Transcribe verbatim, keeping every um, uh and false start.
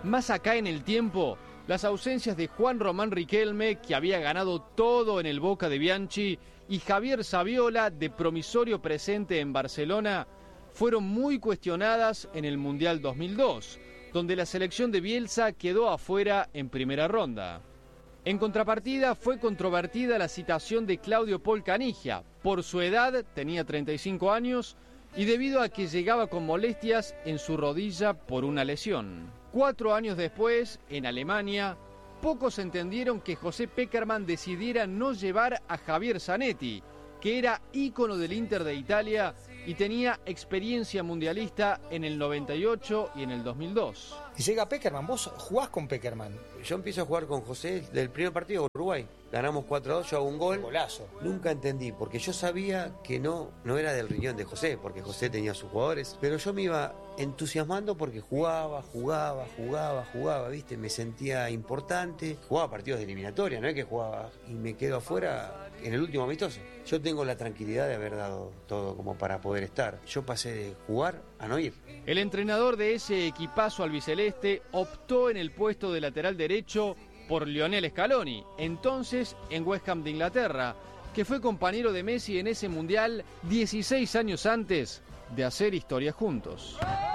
Más acá en el tiempo, las ausencias de Juan Román Riquelme, que había ganado todo en el Boca de Bianchi, y Javier Saviola, de promisorio presente en Barcelona, fueron muy cuestionadas en el Mundial dos mil dos, donde la selección de Bielsa quedó afuera en primera ronda. En contrapartida, fue controvertida la citación de Claudio Paul Canigia. Por su edad, tenía treinta y cinco años, y debido a que llegaba con molestias en su rodilla por una lesión. Cuatro años después, en Alemania, pocos entendieron que José Pekerman decidiera no llevar a Javier Zanetti, que era ícono del Inter de Italia y tenía experiencia mundialista en el noventa y ocho y en el dos mil dos. Y llega Pekerman, vos jugás con Pekerman. Yo empiezo a jugar con José del primer partido con Uruguay. Ganamos cuatro a dos, yo hago un gol. Golazo. Nunca entendí, porque yo sabía que no, no era del riñón de José, porque José tenía sus jugadores, pero yo me iba entusiasmando porque jugaba, jugaba, jugaba, jugaba, ¿viste? Me sentía importante. Jugaba partidos de eliminatoria, no es que jugaba y me quedo afuera en el último amistoso. Yo tengo la tranquilidad de haber dado todo como para poder estar. Yo pasé de jugar a no ir. El entrenador de ese equipazo albiceleste optó en el puesto de lateral derecho por Lionel Scaloni, entonces en West Ham de Inglaterra, que fue compañero de Messi en ese mundial dieciséis años antes de hacer historia juntos.